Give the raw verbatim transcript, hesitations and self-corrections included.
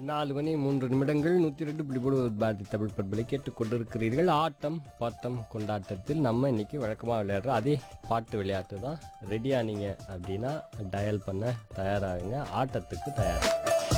நாலு மணி மூன்று நிமிடங்கள் நூற்றி ரெண்டு பிடிபோடு பாரதி தமிழ் பண்பலை கேட்டுக் கொண்டிருக்கிறீர்கள். ஆட்டம் பாட்டம் கொண்டாட்டத்தில் நம்ம இன்னைக்கு வழக்கமாக விளையாடுற அதே பாட்டு விளையாட்டு தான். ரெடியானீங்க அப்படின்னா டயல் பண்ண தயாராகுங்க. ஆட்டத்துக்கு தயாராக